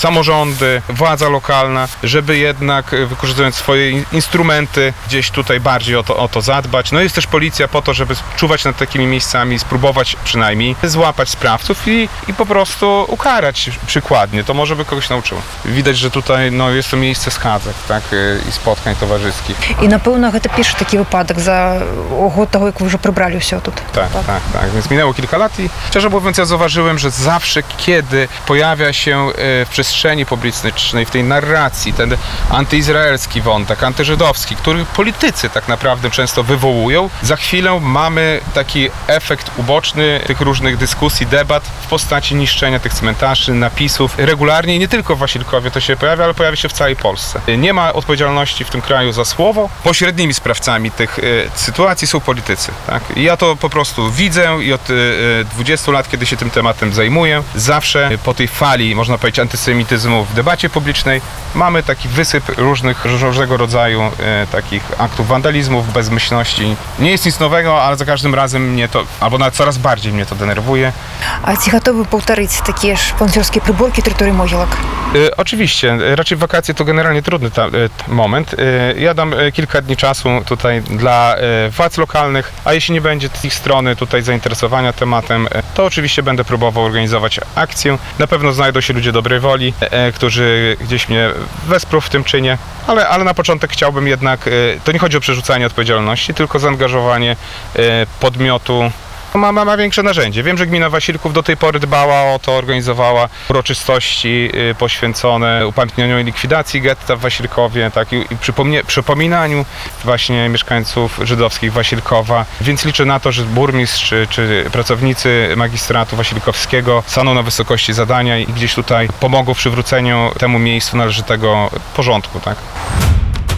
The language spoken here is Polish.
samorządy, władza lokalna, żeby jednak wykorzystując swoje instrumenty gdzieś tutaj bardziej o to zadbać. No jest też policja po to, żeby czuwać nad takimi miejscami, spróbować przynajmniej złapać sprawców i po prostu ukarać przykładnie. To może by kogoś nauczyło. Widać, że tutaj jest to miejsce schadzek, tak, i spotkań towarzyskich. I na pewno to pierwszy taki wypadek za od tego, jak wy już przybrali się тут. Tak. Więc minęło kilka lat i szczerze mówiąc ja zauważyłem, że zawsze kiedy pojawia się w przestrzeni publicznej, w tej narracji, ten antyizraelski wątek, antyżydowski, który politycy tak naprawdę często wywołują, za chwilę mamy taki efekt uboczny tych różnych dyskusji, debat w postaci niszczenia tych cmentarzy, napisów. Regularnie, nie tylko w Wasilkowie to się pojawia, ale pojawia się w całej Polsce. Nie ma odpowiedzialności w tym kraju za słowo. Pośrednimi sprawcami tych sytuacji są politycy. Tak? I ja to po prostu widzę i od 20 lat, kiedy się tym tematem zajmuję, zawsze po tej fali, można powiedzieć, antysemityzmu w debacie publicznej mamy taki wysyp różnego rodzaju takich aktów wandalizmów, bezmyślności. Nie jest nic nowego, ale za każdym razem mnie to, albo nawet coraz bardziej mnie to denerwuje. A czy gotowy powtórzyć takie szponsorskie przyborki terytorii Mogilek? Oczywiście. Raczej wakacje to generalnie trudny moment. Ja dam kilka dni czasu tutaj dla władz lokalnych, a jeśli nie będzie z ich strony tutaj zainteresowania tematem, to oczywiście będę próbował organizować akcję. Na pewno znajdą się ludzie dobrej woli, którzy gdzieś mnie wesprą w tym czynie, ale na początek chciałbym jednak, to nie chodzi o przerzucanie odpowiedzialności, tylko zaangażowanie podmiotu. Ma większe narzędzie. Wiem, że gmina Wasilków do tej pory dbała o to, organizowała uroczystości poświęcone upamiętnieniu i likwidacji getta w Wasilkowie, tak, i przypominaniu właśnie mieszkańców żydowskich Wasilkowa. Więc liczę na to, że burmistrz czy pracownicy magistratu wasilkowskiego staną na wysokości zadania i gdzieś tutaj pomogą w przywróceniu temu miejscu należytego porządku. Tak.